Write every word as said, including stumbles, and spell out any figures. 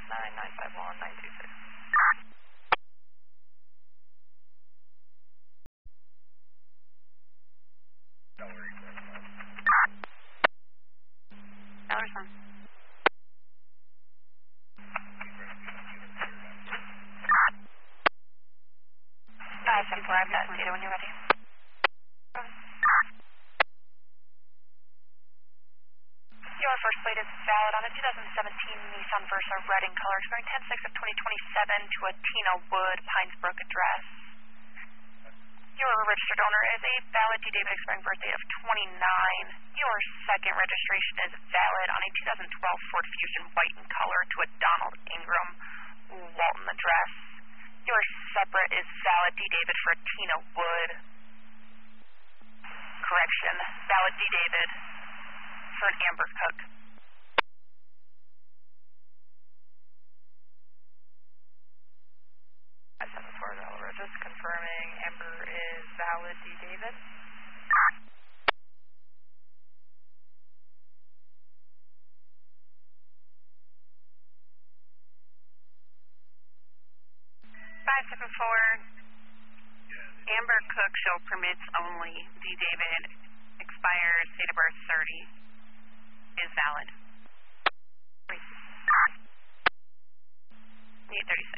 nine nine five one nine two six. Ellerson. five seven four, I've got data when you're ready. Your first plate is valid on a two thousand seventeen Nissan Versa red in color, expiring ten six of twenty twenty-seven to a Tina Wood, Pinesbrook address. Your registered owner is a valid D-David expiring birthday of twenty-nine. Your second registration is valid on a two thousand twelve Ford Fusion white in color to a Donald Ingram, Walton address. Your separate is valid D-David for a Tina Wood. Correction, valid D-David for an Amber Cook. five seven four, just confirming Amber is valid D. David. five seven four, Amber Cook show permits only. D. David expires, date of birth thirty, is valid. eight thirty-six.